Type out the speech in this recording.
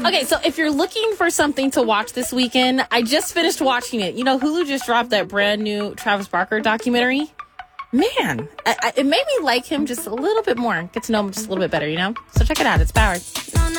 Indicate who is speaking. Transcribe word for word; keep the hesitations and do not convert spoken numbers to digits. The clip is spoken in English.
Speaker 1: Okay, so if you're looking for something to watch this weekend, I just finished watching it. You know, Hulu just dropped that brand new Travis Barker documentary. Man, I, I, it made me like him just a little bit more. Get to know him just a little bit better, you know? So check it out. It's Powered.